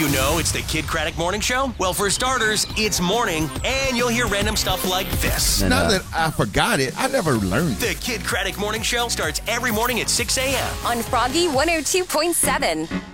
you know it's the Kid Craddock Morning Show? Well, for starters, it's morning, and you'll hear random stuff like this. Not that I forgot it. I never learned it. The Kid Craddock Morning Show starts every morning at 6 a.m. on Froggy 102.7.